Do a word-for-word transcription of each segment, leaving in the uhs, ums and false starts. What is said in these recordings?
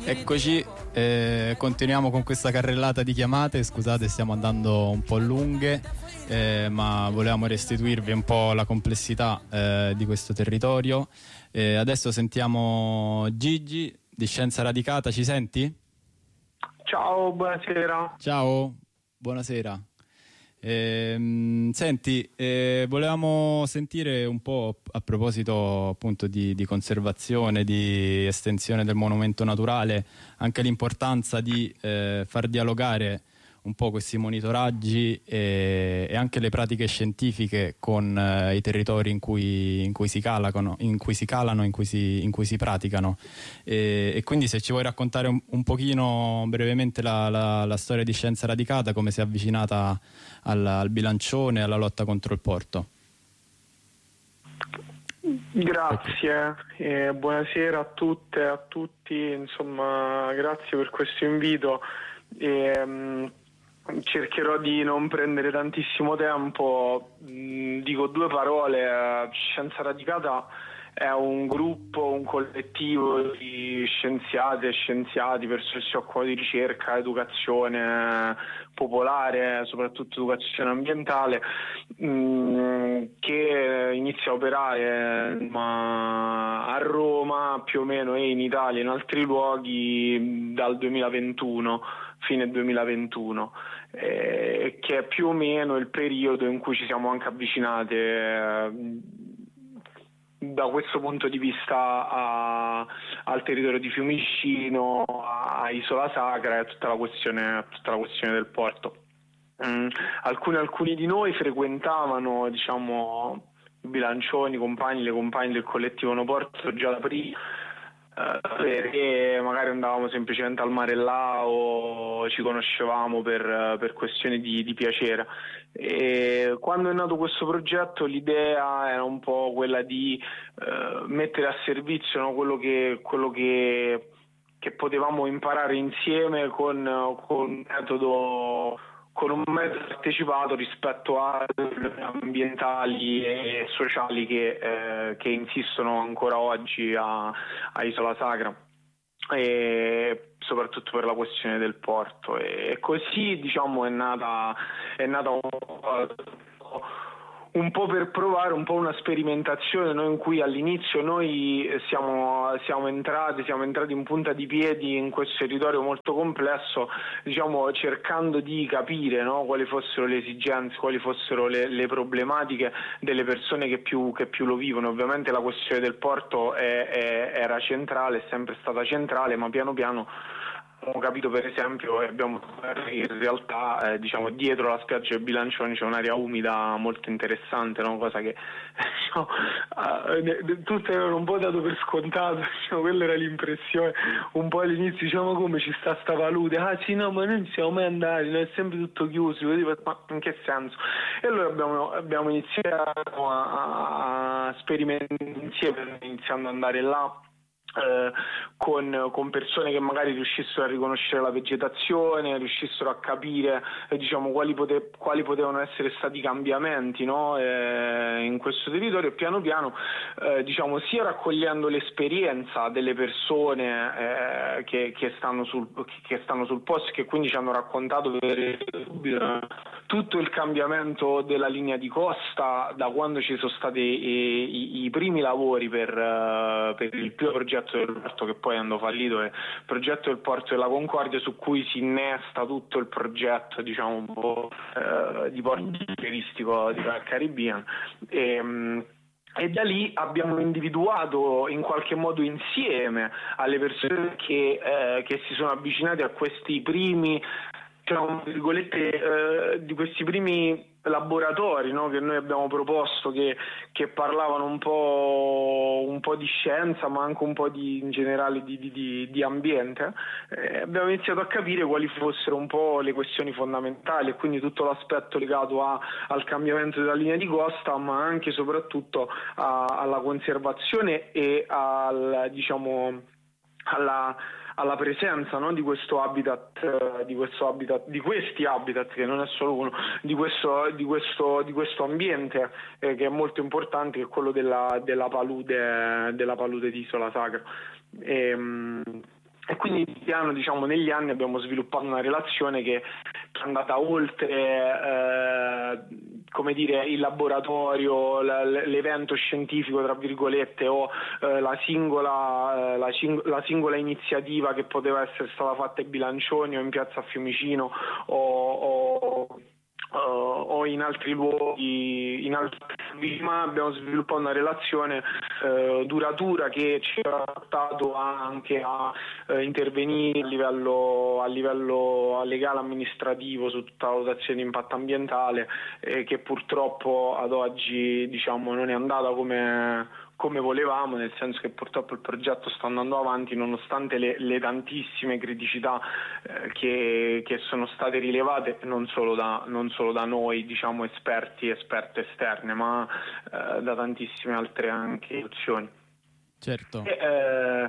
Eccoci, eh, continuiamo con questa carrellata di chiamate. Scusate, stiamo andando un po' lunghe, eh, ma volevamo restituirvi un po' la complessità eh, di questo territorio. Eh, adesso sentiamo Gigi di Scienza Radicata. Ci senti? Ciao, buonasera. Ciao, buonasera. Eh, senti, eh, volevamo sentire un po' a proposito appunto di, di conservazione, di estensione del monumento naturale, anche l'importanza di eh, far dialogare un po' questi monitoraggi e, e anche le pratiche scientifiche con eh, i territori in cui, in cui si calano, in cui si calano, in cui si, in cui si praticano. E, e quindi se ci vuoi raccontare un, un pochino brevemente la, la, la storia di Scienza Radicata, come si è avvicinata al, al bilancione e alla lotta contro il porto. Grazie, eh, buonasera a tutte e a tutti, insomma grazie per questo invito. E, um, cercherò di non prendere tantissimo tempo, mm, dico due parole. Scienza Radicata è un gruppo, un collettivo di scienziate e scienziati, persone che si occupano di ricerca, educazione popolare, soprattutto educazione ambientale, mh, che inizia a operare ma a Roma più o meno e in Italia e in altri luoghi dal duemilaventuno, fine duemilaventuno, eh, che è più o meno il periodo in cui ci siamo anche avvicinate eh, da questo punto di vista a, al territorio di Fiumicino, a Isola Sacra e a tutta la questione, tutta la questione del porto. Mm, alcuni, alcuni di noi frequentavano, diciamo, i bilancioni, i compagni, le compagne del collettivo No Porto già da prima, eh, perché magari andavamo semplicemente al mare là o ci conoscevamo per, per questioni di, di piacere. E quando è nato questo progetto l'idea era un po' quella di eh, mettere a servizio, no, quello che, quello che, che potevamo imparare insieme con, con un metodo con un metodo partecipato rispetto a problemi ambientali e sociali che, eh, che insistono ancora oggi a, a Isola Sacra, e soprattutto per la questione del porto. E così, diciamo, è nata è nata un po', un po' per provare un po' una sperimentazione, no? In cui all'inizio noi siamo, siamo entrati siamo entrati in punta di piedi in questo territorio molto complesso, diciamo cercando di capire, no? Quali fossero le esigenze, quali fossero le, le problematiche delle persone che più, che più lo vivono. Ovviamente la questione del porto è, è, era centrale, è sempre stata centrale, ma piano piano abbiamo capito, per esempio, e abbiamo in realtà eh, diciamo dietro la spiaggia del Bilancioni c'è un'area umida molto interessante, no? Cosa che diciamo, uh, tutti avevano un po' dato per scontato, diciamo, quella era l'impressione un po' all'inizio, diciamo, come ci sta sta palude, ah sì, no, ma noi non siamo mai andati, no? È sempre tutto chiuso, ma in che senso? E allora abbiamo, abbiamo iniziato a, a sperimentare insieme, iniziando ad andare là Eh, con, con persone che magari riuscissero a riconoscere la vegetazione, riuscissero a capire eh, diciamo quali, pote- quali potevano essere stati i cambiamenti, no? eh, in questo territorio, e piano piano eh, diciamo sia raccogliendo l'esperienza delle persone eh, che, che, stanno sul, che stanno sul posto, che quindi ci hanno raccontato per tutto il cambiamento della linea di costa da quando ci sono stati i, i, i primi lavori per, uh, per il primo progetto del porto, che poi andò fallito, è il progetto del porto della Concordia, su cui si innesta tutto il progetto, diciamo, un po' uh, di porto turistico di Caribbean. E, um, E da lì abbiamo individuato in qualche modo insieme alle persone che, eh, che si sono avvicinate a questi primi, diciamo, virgolette, eh, di questi primi laboratori, no, che noi abbiamo proposto, che, che parlavano un po', un po' di scienza, ma anche un po' di, in generale di, di, di ambiente. Eh, abbiamo iniziato a capire quali fossero un po' le questioni fondamentali, e quindi tutto l'aspetto legato a, al cambiamento della linea di costa, ma anche e soprattutto a, alla conservazione e al, diciamo, alla alla presenza, no, di questo habitat, eh, di questo habitat, di questi habitat, che non è solo uno, di questo, di questo, di questo ambiente eh, che è molto importante, che è quello della, della palude, della palude di Isola Sacra. E, E quindi piano, diciamo, negli anni abbiamo sviluppato una relazione che è andata oltre eh, come dire, il laboratorio, l'evento scientifico tra virgolette o eh, la, singola, eh, la, cing- la singola iniziativa che poteva essere stata fatta ai Bilancioni o in piazza a Fiumicino o, o Uh, o in altri luoghi, in altri luoghi, ma abbiamo sviluppato una relazione uh, duratura che ci ha portato anche a uh, intervenire a livello, a livello legale amministrativo su tutta la valutazione di impatto ambientale, eh, che purtroppo ad oggi, diciamo, non è andata come come volevamo, nel senso che purtroppo il progetto sta andando avanti nonostante le, le tantissime criticità eh, che, che sono state rilevate non solo da, non solo da noi, diciamo, esperti esperte esterne, ma eh, da tantissime altre anche istituzioni. Certo. E, eh,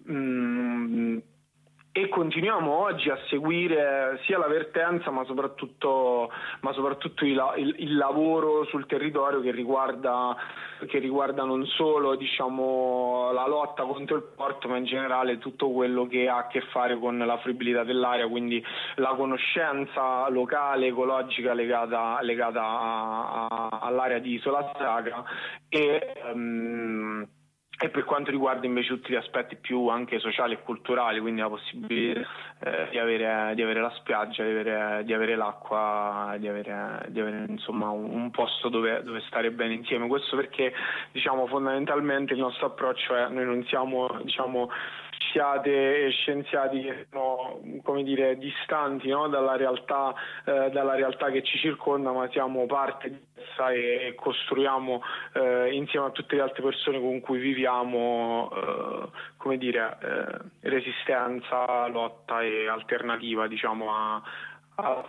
mh, e continuiamo oggi a seguire sia la vertenza ma soprattutto, ma soprattutto il, il, il lavoro sul territorio che riguarda, che riguarda non solo, diciamo, la lotta contro il porto, ma in generale tutto quello che ha a che fare con la fruibilità dell'area, quindi la conoscenza locale, ecologica legata, legata a, a, all'area di Isola Sacra e um, E per quanto riguarda invece tutti gli aspetti più anche sociali e culturali, quindi la possibilità eh, di, avere, di avere la spiaggia, di avere, di avere l'acqua, di avere, di avere insomma un, un posto dove, dove stare bene insieme. Questo perché, diciamo, fondamentalmente il nostro approccio è: noi non siamo, diciamo, scienziate e scienziati che sono, come dire, distanti, no, dalla realtà, eh, dalla realtà che ci circonda, ma siamo parte di essa e, e costruiamo eh, insieme a tutte le altre persone con cui viviamo, eh, come dire, eh, resistenza, lotta e alternativa, diciamo, a, a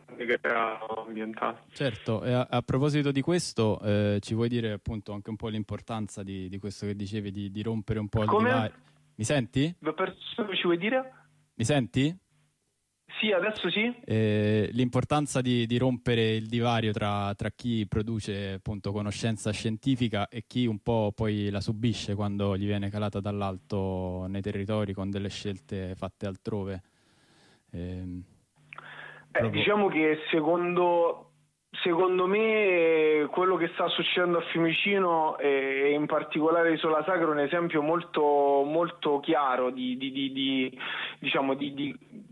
ambientale. Certo, e a, a proposito di questo, eh, ci vuoi dire appunto anche un po' l'importanza di, di questo che dicevi, di, di rompere un po' il Come? divario? Mi senti? Ci vuoi dire? Mi senti? Sì, adesso sì. Eh, l'importanza di, di rompere il divario tra, tra chi produce appunto conoscenza scientifica e chi un po' poi la subisce quando gli viene calata dall'alto nei territori con delle scelte fatte altrove. Eh, eh, diciamo che secondo... Secondo me quello che sta succedendo a Fiumicino e in particolare Isola Sacra è un esempio molto, molto chiaro di, di, di, di, diciamo, di, di